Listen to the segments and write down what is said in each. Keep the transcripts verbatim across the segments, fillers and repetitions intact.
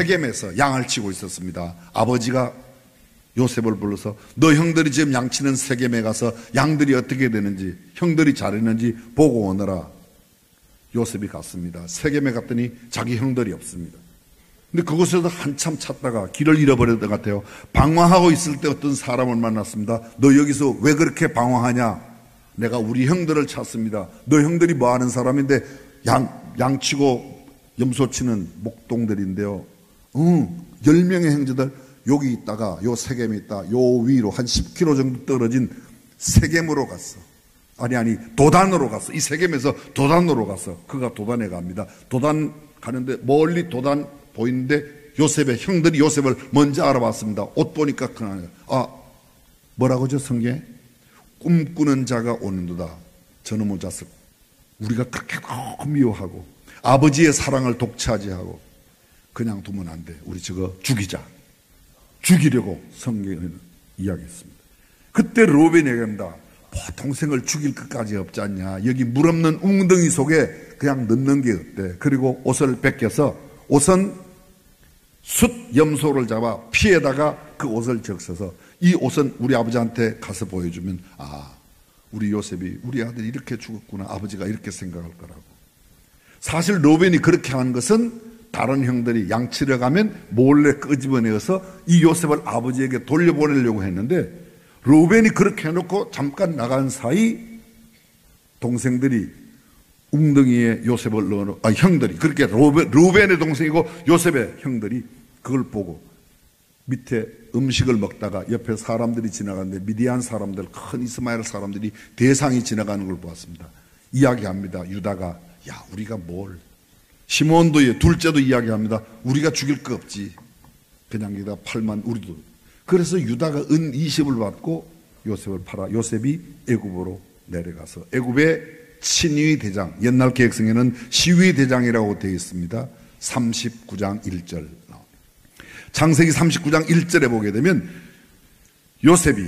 세겜에서 양을 치고 있었습니다. 아버지가 요셉을 불러서 너 형들이 지금 양치는 세겜에 가서 양들이 어떻게 되는지 형들이 잘했는지 보고 오너라. 요셉이 갔습니다. 세겜에 갔더니 자기 형들이 없습니다. 근데 그곳에서 한참 찾다가 길을 잃어버렸던 것 같아요. 방황하고 있을 때 어떤 사람을 만났습니다. 너 여기서 왜 그렇게 방황하냐? 내가 우리 형들을 찾습니다. 너 형들이 뭐 하는 사람인데 양, 양치고 염소치는 목동들인데요. 응, 열 명의 형제들 여기 있다가 요 세겜에 있다. 요 위로 한 십 킬로미터 정도 떨어진 세겜으로 갔어. 아니 아니 도단으로 갔어. 이 세겜에서 도단으로 갔어. 그가 도단에 갑니다. 도단 가는데 멀리 도단 보이는데 요셉의 형들이 요셉을 먼저 알아봤습니다. 옷 보니까 그나요. 아 뭐라고죠 성경에? 꿈꾸는 자가 오는도다. 저놈의 자식 우리가 그렇게 너무 미워하고 아버지의 사랑을 독차지하고 그냥 두면 안 돼. 우리 저거 죽이자. 죽이려고 성경에는 이야기했습니다. 그때 로벤이 얘기합니다. 뭐 동생을 죽일 것까지 없지 않냐. 여기 물 없는 웅덩이 속에 그냥 넣는 게 어때. 그리고 옷을 벗겨서 옷은 숫 염소를 잡아 피에다가 그 옷을 적셔서 이 옷은 우리 아버지한테 가서 보여주면 아 우리 요셉이 우리 아들이 이렇게 죽었구나. 아버지가 이렇게 생각할 거라고. 사실 로벤이 그렇게 한 것은 다른 형들이 양치러 가면 몰래 끄집어내어서 이 요셉을 아버지에게 돌려보내려고 했는데 로벤이 그렇게 해놓고 잠깐 나간 사이 동생들이 웅덩이에 요셉을 넣어놓, 아, 형들이, 그렇게 로벤, 로벤의 동생이고 요셉의 형들이 그걸 보고 밑에 음식을 먹다가 옆에 사람들이 지나가는데 미디안 사람들, 큰 이스마엘 사람들이 대상이 지나가는 걸 보았습니다. 이야기합니다. 유다가, 야, 우리가 뭘. 시몬도, 둘째도 이야기합니다. 우리가 죽일 거 없지. 그냥 여기다 팔만 우리도. 그래서 유다가 은 이십을 받고 요셉을 팔아 요셉이 애굽으로 내려가서 애굽의 친위 대장, 옛날 계획성에는 시위 대장이라고 되어 있습니다. 삼십구 장 일 절 나옵니다. 창세기 삼십구 장 일 절에 보게 되면 요셉이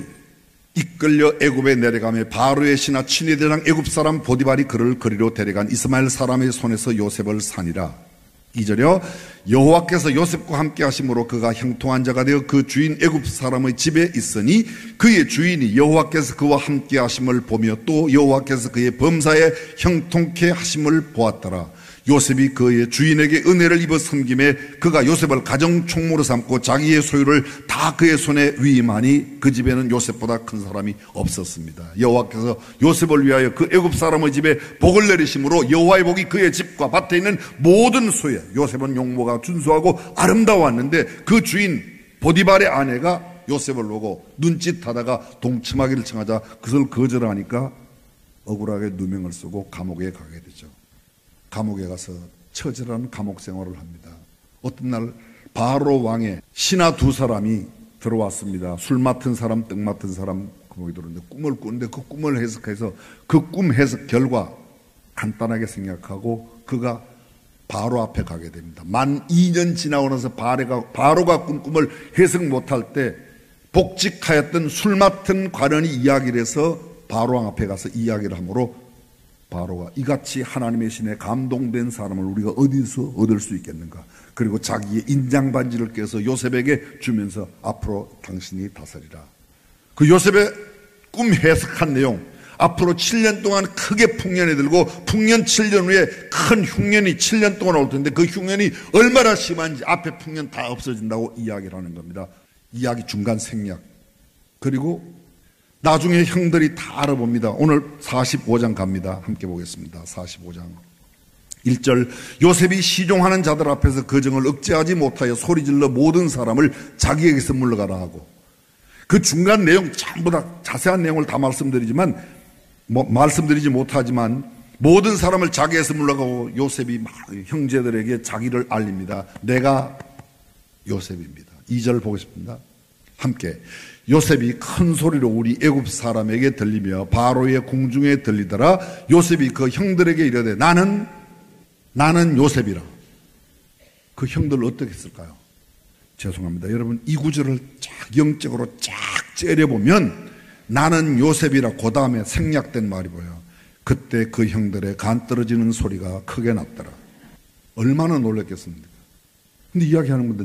이끌려 애굽에 내려가며 바로의 신하 친위 대장 애굽 사람 보디발이 그를 거리로 데려간 이스마엘 사람의 손에서 요셉을 산이라. 이 절이요. 여호와께서 요셉과 함께 하심으로 그가 형통한 자가 되어 그 주인 애굽 사람의 집에 있으니 그의 주인이 여호와께서 그와 함께 하심을 보며 또 여호와께서 그의 범사에 형통케 하심을 보았더라. 요셉이 그의 주인에게 은혜를 입어 섬김에 그가 요셉을 가정 총무로 삼고 자기의 소유를 다 그의 손에 위임하니 그 집에는 요셉보다 큰 사람이 없었습니다. 여호와께서 요셉을 위하여 그 애굽 사람의 집에 복을 내리심으로 여호와의 복이 그의 집과 밭에 있는 모든 소유에. 요셉은 용모가 준수하고 아름다웠는데 그 주인 보디발의 아내가 요셉을 보고 눈짓하다가 동침하기를 청하자 그것을 거절하니까 억울하게 누명을 쓰고 감옥에 가게 되죠. 감옥에 가서 처절한 감옥 생활을 합니다. 어떤 날 바로 왕의 신하 두 사람이 들어왔습니다. 술 맡은 사람, 떡 맡은 사람 감옥에 들어오는데 꿈을 꾸는데 그 꿈을 해석해서 그 꿈 해석 결과 간단하게 생각하고 그가 바로 앞에 가게 됩니다. 만 이 년 지나고 나서 바로가, 바로가 꾼 꿈을 해석 못할 때 복직하였던 술 맡은 관원이 이야기를 해서 바로 왕 앞에 가서 이야기를 하므로 바로가 이같이 하나님의 신에 감동된 사람을 우리가 어디서 얻을 수 있겠는가. 그리고 자기의 인장 반지를 껴서 요셉에게 주면서 앞으로 당신이 다스리라. 그 요셉의 꿈 해석한 내용, 앞으로 칠 년 동안 크게 풍년이 들고 풍년 칠 년 후에 큰 흉년이 칠 년 동안 올 텐데 그 흉년이 얼마나 심한지 앞에 풍년 다 없어진다고 이야기를 하는 겁니다. 이야기 중간 생략. 그리고 나중에 형들이 다 알아봅니다. 오늘 사십오 장 갑니다. 함께 보겠습니다. 사십오 장 일 절. 요셉이 시종하는 자들 앞에서 그 정을 억제하지 못하여 소리질러 모든 사람을 자기에게서 물러가라 하고. 그 중간 내용 전부 다 자세한 내용을 다 말씀드리지만 뭐 말씀드리지 못하지만 모든 사람을 자기에서 물러가고 요셉이 막 형제들에게 자기를 알립니다. 내가 요셉입니다. 이 절 보겠습니다. 함께. 요셉이 큰 소리로 우리 애굽 사람에게 들리며 바로의 궁중에 들리더라. 요셉이 그 형들에게 이르되 나는 나는 요셉이라. 그 형들 어떻게 했을까요? 죄송합니다. 여러분 이 구절을 쫙 영적으로 쫙 째려보면 나는 요셉이라 그 다음에 생략된 말이 보여요. 그때 그 형들의 간 떨어지는 소리가 크게 났더라. 얼마나 놀랐겠습니까? 근데 이야기하는 분들